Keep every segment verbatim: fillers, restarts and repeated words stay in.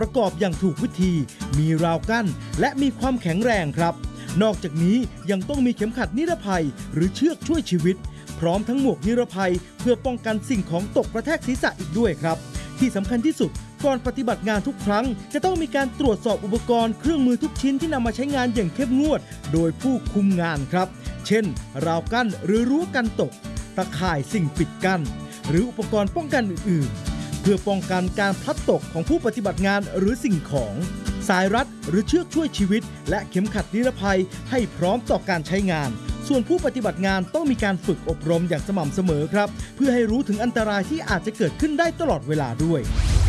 ประกอบอย่างถูกวิธีมีราวกั้นและมีความแข็งแรงครับนอกจากนี้ยังต้องมีเข็มขัดนิรภัยหรือเชือกช่วยชีวิตพร้อมทั้งหมวกนิรภัยเพื่อป้องกันสิ่งของตกกระแทกศีรษะอีกด้วยครับที่สำคัญที่สุดก่อนปฏิบัติงานทุกครั้งจะต้องมีการตรวจสอบอุปกรณ์เครื่องมือทุกชิ้นที่นำมาใช้งานอย่างเข้มงวดโดยผู้คุมงานครับเช่นราวกั้นหรือรั้วกันตกตะข่ายสิ่งปิดกั้นหรืออุปกรณ์ป้องกันอื่นๆเพื่อป้องกันการพลัดตกของผู้ปฏิบัติงานหรือสิ่งของสายรัดหรือเชือกช่วยชีวิตและเข็มขัดนิรภัยให้พร้อมต่อการใช้งานส่วนผู้ปฏิบัติงานต้องมีการฝึกอบรมอย่างสม่ำเสมอครับเพื่อให้รู้ถึงอันตรายที่อาจจะเกิดขึ้นได้ตลอดเวลาด้วย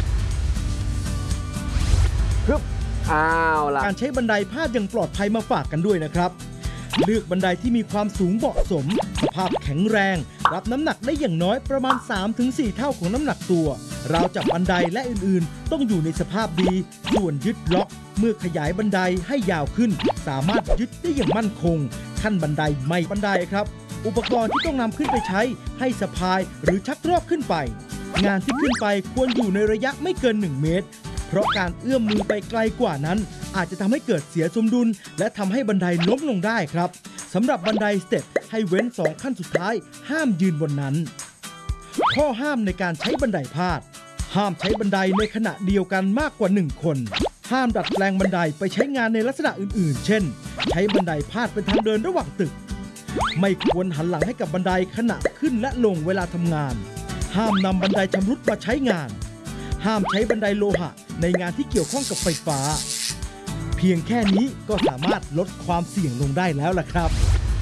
ฮึบอ้าวล่ะการใช้บันไดพาดอย่างปลอดภัยมาฝากกันด้วยนะครับเลือกบันไดที่มีความสูงเหมาะสมสภาพแข็งแรงรับน้ำหนักได้อย่างน้อยประมาณ สามถึงสี่ เท่าของน้ำหนักตัวราวจับบันไดและอื่นๆต้องอยู่ในสภาพดีส่วนยึดล็อกเมื่อขยายบันไดให้ยาวขึ้นสามารถยึดได้อย่างมั่นคงขั้นบันไดไม่บันไดครับอุปกรณ์ที่ต้องนำขึ้นไปใช้ให้สะพายหรือชักรอกขึ้นไปงานที่ขึ้นไปควรอยู่ในระยะไม่เกินหนึ่งเมตรเพราะการเอื้อมมือไปไกลกว่านั้นอาจจะทำให้เกิดเสียสมดุลและทำให้บันไดล้มลงได้ครับสำหรับบันไดสเต็ปให้เว้นสองขั้นสุดท้ายห้ามยืนบนนั้นข้อห้ามในการใช้บันไดพาดห้ามใช้บันไดในขณะเดียวกันมากกว่าหนึ่งคนห้ามดัดแปลงบันไดไปใช้งานในลักษณะอื่นๆเช่นใช้บันไดพาดเป็นทางเดินระหว่างตึกไม่ควรหันหลังให้กับบันไดขณะขึ้นและลงเวลาทำงานห้ามนำบันไดชำรุดมาใช้งานห้ามใช้บันไดโลหะในงานที่เกี่ยวข้องกับไฟฟ้าเพียงแค่นี้ก็สามารถลดความเสี่ยงลงได้แล้วล่ะครับ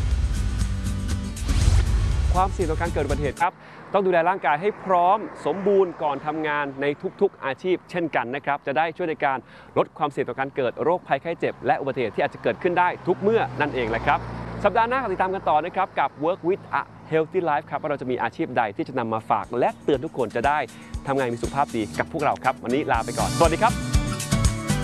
ความเสี่ยงต่อการเกิดอุบัติเหตุครับต้องดูแลร่างกายให้พร้อมสมบูรณ์ก่อนทำงานในทุกๆอาชีพเช่นกันนะครับจะได้ช่วยในการลดความเสี่ยงต่อการเกิดโรคภัยไข้เจ็บและอุบัติเหตุที่อาจจะเกิดขึ้นได้ทุกเมื่อนั่นเองแหละครับสัปดาห์หน้าติดตามกันต่อนะครับกับ Work with a Healthy Life ครับว่าเราจะมีอาชีพใดที่จะนำมาฝากและเตือนทุกคนจะได้ทำงานมีสุขภาพดีกับพวกเราครับวันนี้ลาไปก่อนสวัสดีครับ